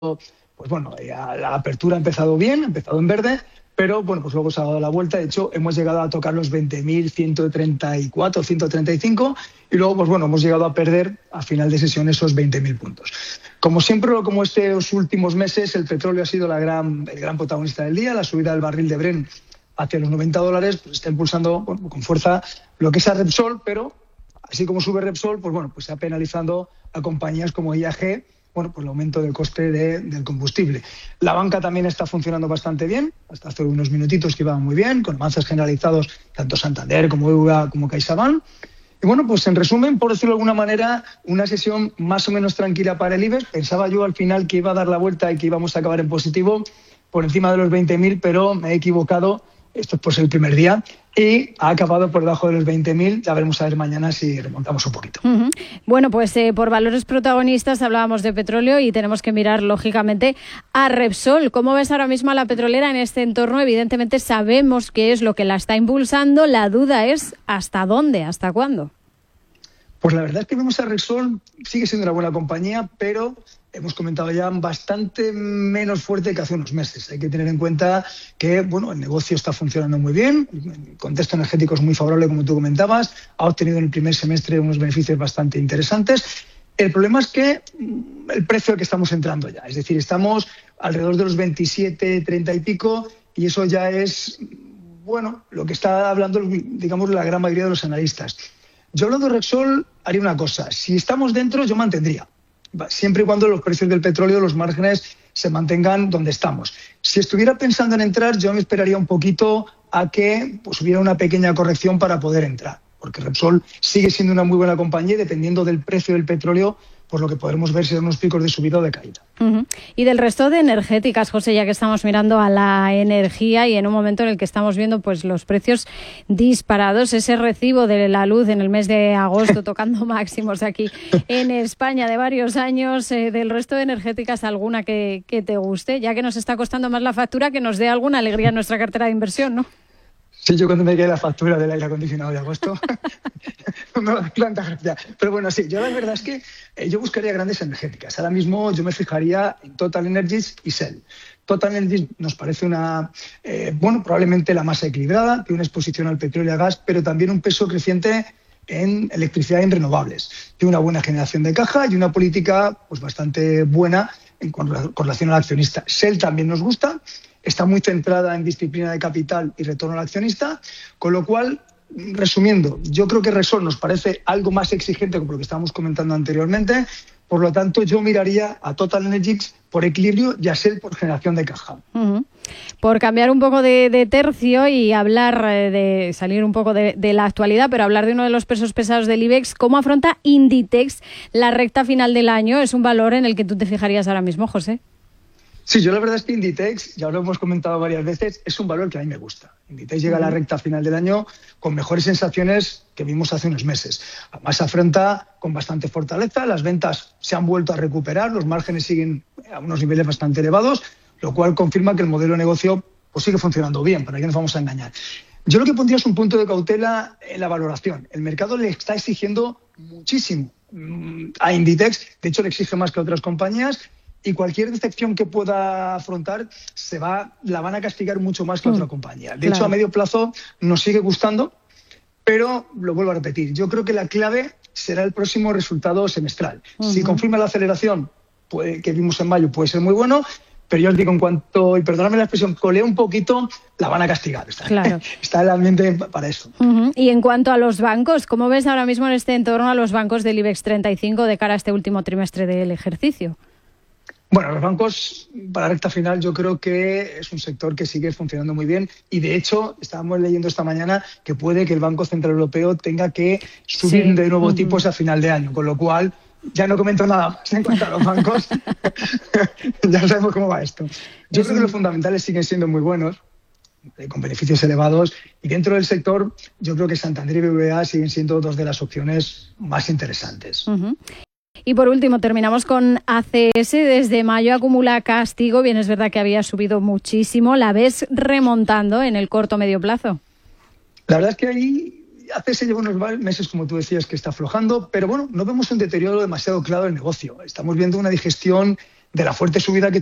pues bueno, la apertura ha empezado bien, ha empezado en verde, pero bueno, pues luego se ha dado la vuelta. De hecho, hemos llegado a tocar los 20.134, 135 y luego, pues bueno, hemos llegado a perder a final de sesión esos 20.000 puntos. Como siempre, como estos últimos meses, el petróleo ha sido el gran protagonista del día. La subida del barril de Brent hacia los $90 pues está impulsando con fuerza lo que es a Repsol, pero así como sube Repsol, pues bueno, pues está penalizando a compañías como IAG, bueno, pues el aumento del coste del combustible. La banca también está funcionando bastante bien, hasta hace unos minutitos que iba muy bien, con avances generalizados tanto Santander como BBVA como CaixaBank. Y bueno, pues en resumen, por decirlo de alguna manera, una sesión más o menos tranquila para el IBEX. Pensaba yo al final que iba a dar la vuelta y que íbamos a acabar en positivo por encima de los 20.000, pero me he equivocado. Esto es por ser el primer día y ha acabado por debajo de los 20.000. Ya veremos a ver mañana si remontamos un poquito. Bueno, pues por valores protagonistas hablábamos de petróleo y tenemos que mirar, lógicamente, a Repsol. ¿Cómo ves ahora mismo a la petrolera en este entorno? Evidentemente sabemos qué es lo que la está impulsando. La duda es ¿hasta dónde? ¿Hasta cuándo? Pues la verdad es que vemos a Repsol, sigue siendo una buena compañía, pero hemos comentado ya bastante menos fuerte que hace unos meses. Hay que tener en cuenta que bueno, el negocio está funcionando muy bien, el contexto energético es muy favorable, como tú comentabas, ha obtenido en el primer semestre unos beneficios bastante interesantes. El problema es que el precio al que estamos entrando ya, es decir, estamos alrededor de los 27, 30 y pico, y eso ya es, bueno, lo que está hablando, digamos, la gran mayoría de los analistas. Yo hablando de Repsol haría una cosa, si estamos dentro yo mantendría, siempre y cuando los precios del petróleo, los márgenes se mantengan donde estamos. Si estuviera pensando en entrar, yo me esperaría un poquito a que pues, hubiera una pequeña corrección para poder entrar, porque Repsol sigue siendo una muy buena compañía y dependiendo del precio del petróleo, pues lo que podremos ver serán unos picos de subida o de caída. Y del resto de energéticas, José, ya que estamos mirando a la energía y en un momento en el que estamos viendo pues los precios disparados, ese recibo de la luz en el mes de agosto tocando máximos aquí en España de varios años, del resto de energéticas, ¿alguna que te guste? Ya que nos está costando más la factura, que nos dé alguna alegría en nuestra cartera de inversión, ¿no? Sí, yo cuando me quedé la factura del aire acondicionado de agosto me va a dar tanta gracia. Pero bueno, sí, yo la verdad es que yo buscaría grandes energéticas. Ahora mismo yo me fijaría en Total Energies y Shell. Total Energies nos parece probablemente la más equilibrada, tiene una exposición al petróleo y al gas, pero también un peso creciente en electricidad y en renovables. Tiene una buena generación de caja y una política pues bastante buena con relación al accionista. Shell también nos gusta. Está muy centrada en disciplina de capital y retorno al accionista, con lo cual, resumiendo, yo creo que Repsol nos parece algo más exigente como lo que estábamos comentando anteriormente, por lo tanto yo miraría a Total Energies por equilibrio y a Shell por generación de caja. Por cambiar un poco de tercio y hablar de salir un poco de la actualidad, pero hablar de uno de los pesos pesados del IBEX, ¿cómo afronta Inditex la recta final del año? ¿Es un valor en el que tú te fijarías ahora mismo, José? Sí, yo la verdad es que Inditex, ya lo hemos comentado varias veces, es un valor que a mí me gusta. Inditex llega a la recta final del año con mejores sensaciones que vimos hace unos meses. Además se afronta con bastante fortaleza, las ventas se han vuelto a recuperar, los márgenes siguen a unos niveles bastante elevados, lo cual confirma que el modelo de negocio pues, sigue funcionando bien, para que nos vamos a engañar. Yo lo que pondría es un punto de cautela en la valoración. El mercado le está exigiendo muchísimo a Inditex, de hecho le exige más que a otras compañías, y cualquier decepción que pueda afrontar la van a castigar mucho más que a otra compañía. De hecho, a medio plazo nos sigue gustando, pero lo vuelvo a repetir. Yo creo que la clave será el próximo resultado semestral. Si confirma la aceleración que vimos en mayo, puede ser muy bueno, pero yo os digo, en cuanto, y perdóname la expresión, colea un poquito, la van a castigar. Está el ambiente para eso. Y en cuanto a los bancos, ¿cómo ves ahora mismo en este entorno a los bancos del IBEX 35 de cara a este último trimestre del ejercicio? Bueno, los bancos para la recta final yo creo que es un sector que sigue funcionando muy bien y de hecho estábamos leyendo esta mañana que puede que el Banco Central Europeo tenga que subir de nuevo tipos a final de año, con lo cual ya no comento nada más en cuanto a los bancos. Ya sabemos cómo va esto. Yo creo que los fundamentales siguen siendo muy buenos, con beneficios elevados y dentro del sector yo creo que Santander y BBVA siguen siendo dos de las opciones más interesantes. Y por último, terminamos con ACS. Desde mayo acumula castigo. Bien, es verdad que había subido muchísimo. ¿La ves remontando en el corto o medio plazo? La verdad es que ahí ACS lleva unos meses, como tú decías, que está aflojando, pero bueno, no vemos un deterioro demasiado claro del negocio. Estamos viendo una digestión de la fuerte subida que